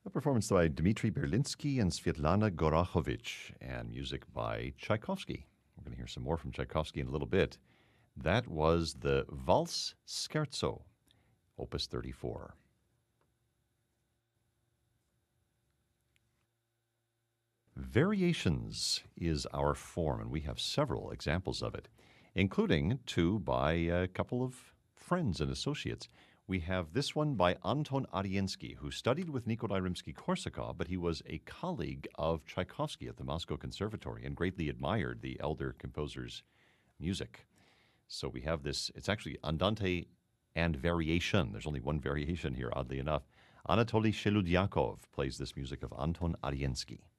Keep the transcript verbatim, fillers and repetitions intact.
A performance by Dmitry Berlinsky and Svetlana Gorokhovich, and music by Tchaikovsky. We're going to hear some more from Tchaikovsky in a little bit. That was the Valse Scherzo, Opus thirty-four. Variations is our form, and we have several examples of it, including two by a couple of friends and associates. We have this one by Anton Ariensky, who studied with Nikolai Rimsky-Korsakov, but he was a colleague of Tchaikovsky at the Moscow Conservatory and greatly admired the elder composer's music. So we have this, it's actually Andante and Variation. There's only one variation here, oddly enough. Anatoly Sheludyakov plays this music of Anton Ariensky.